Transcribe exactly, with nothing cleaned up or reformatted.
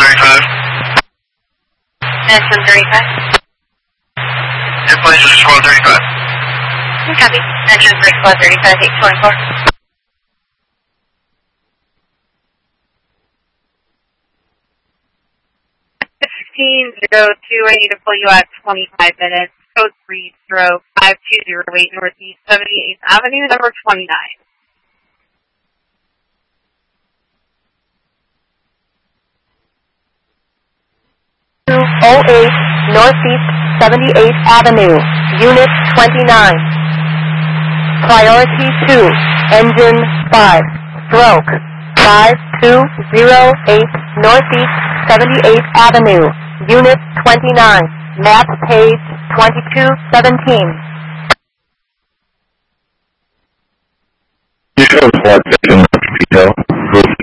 thirty-five. That's one thirty-five. Airplane just one thirty-five. Copy. Engine three one thirty-five, eight twenty-four. fifteen zero two, I need to pull you at twenty-five minutes. Code three stroke five two zero eight Northeast seventy-eighth Avenue, number twenty-nine. two oh eight Northeast seventy-eighth Avenue, Unit twenty-nine. Priority two, Engine five, stroke five two zero eight Northeast seventy-eighth Avenue, Unit twenty-nine, map page twenty-two seventeen. You show the flight section detail.